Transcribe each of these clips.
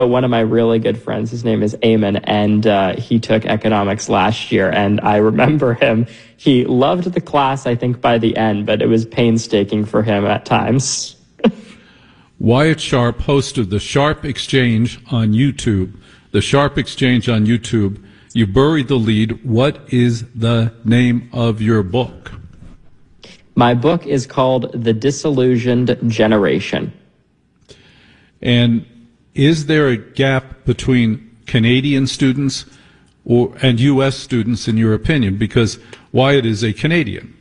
one of my really good friends, his name is Eamon, and he took economics last year. And I remember him, he loved the class, I think, by the end, but it was painstaking for him at times. Wyatt Sharp, host of the Sharp Exchange on YouTube. The Sharp Exchange on YouTube. You buried the lead. What is the name of your book? My book is called The Disillusioned Generation. And is there a gap between Canadian students and U.S. students, in your opinion? Because Wyatt is a Canadian.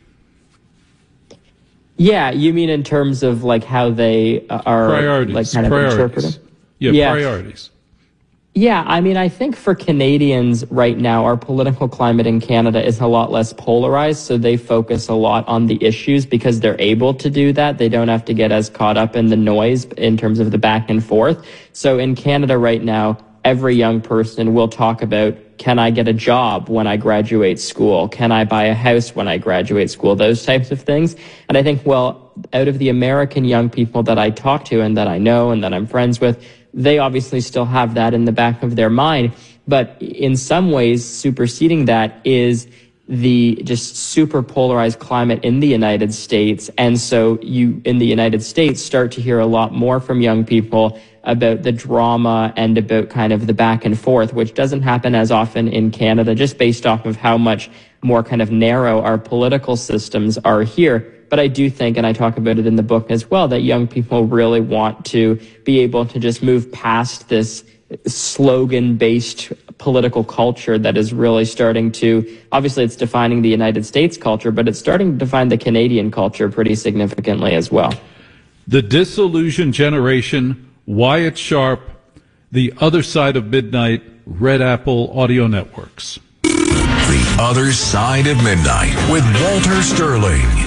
Yeah, you mean in terms of like how they are priorities, like kind of interpreting? Yeah, priorities. Yeah, I mean, I think for Canadians right now, our political climate in Canada is a lot less polarized, so they focus a lot on the issues because they're able to do that. They don't have to get as caught up in the noise in terms of the back and forth. So in Canada right now, every young person will talk about, can I get a job when I graduate school? Can I buy a house when I graduate school? Those types of things. And I think, well, out of the American young people that I talk to and that I know and that I'm friends with, they obviously still have that in the back of their mind. But in some ways, superseding that is the just super polarized climate in the United States. And so you, in the United States, start to hear a lot more from young people about the drama and about kind of the back and forth, which doesn't happen as often in Canada, just based off of how much more kind of narrow our political systems are here. But I do think, and I talk about it in the book as well, that young people really want to be able to just move past this slogan-based political culture that is really starting to, obviously it's defining the United States culture, but it's starting to define the Canadian culture pretty significantly as well. The Disillusioned Generation, Wyatt Sharp, The Other Side of Midnight, Red Apple Audio Networks. The Other Side of Midnight with Walter Sterling.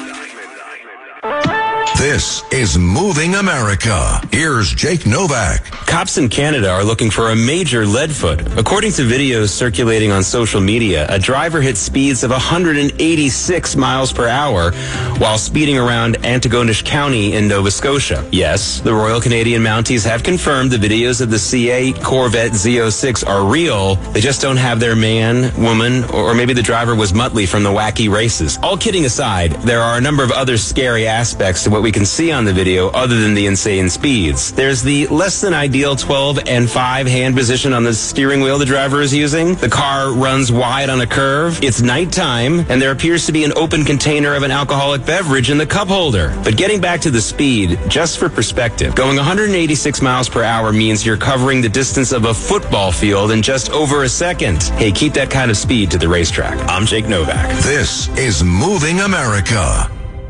This is Moving America. Here's Jake Novak. Cops in Canada are looking for a major leadfoot. According to videos circulating on social media, a driver hit speeds of 186 miles per hour while speeding around Antigonish County in Nova Scotia. Yes, the Royal Canadian Mounties have confirmed the videos of the CA Corvette Z06 are real. They just don't have their man, woman, or maybe the driver was Muttley from the wacky races. All kidding aside, there are a number of other scary aspects to what we can see on the video other than the insane speeds. There's the less than ideal 12 and 5 hand position on the steering wheel the driver is using. The car runs wide on a curve. It's nighttime, and there appears to be an open container of an alcoholic beverage in the cup holder. But getting back to the speed, just for perspective, going 186 miles per hour means you're covering the distance of a football field in just over a second. Hey, keep that kind of speed to the racetrack. I'm Jake Novak. This is Moving America.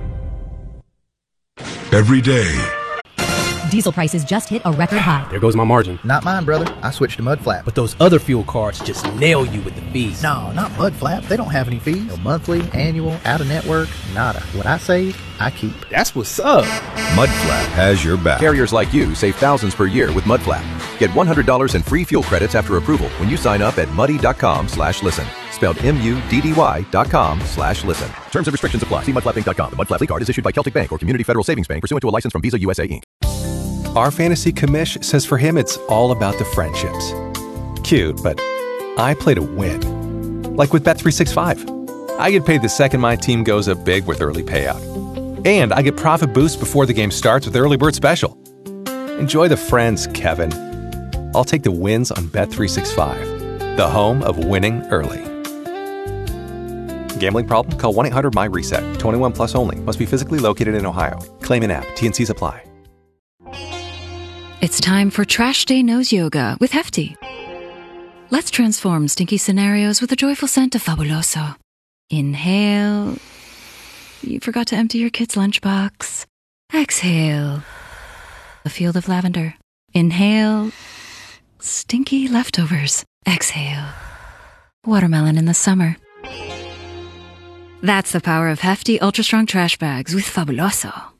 Every day. Diesel prices just hit a record high. There goes my margin. Not mine, brother. I switched to Mudflap. But those other fuel cards just nail you with the fees. No, not Mudflap. They don't have any fees. No monthly, annual, out-of-network, nada. What I save, I keep. That's what's up. Mudflap has your back. Carriers like you save thousands per year with Mudflap. Get $100 in free fuel credits after approval when you sign up at muddy.com/listen. Spelled MUDDY.com/listen. Terms and restrictions apply. See mudflapinc.com. The Mudflap card is issued by Celtic Bank or Community Federal Savings Bank pursuant to a license from Visa USA Inc. Our fantasy commish says for him it's all about the friendships. Cute, but I play to win. Like with Bet365. I get paid the second my team goes up big with early payout. And I get profit boost before the game starts with Early Bird Special. Enjoy the friends, Kevin. I'll take the wins on Bet365, the home of winning early. Gambling problem? Call 1-800-MY-RESET. 21 plus only. Must be physically located in Ohio. Claim an app. T&Cs apply. It's time for Trash Day Nose Yoga with Hefty. Let's transform stinky scenarios with a joyful scent of Fabuloso. Inhale. You forgot to empty your kid's lunchbox. Exhale. A field of lavender. Inhale. Stinky leftovers. Exhale. Watermelon in the summer. That's the power of Hefty Ultra Strong Trash Bags with Fabuloso.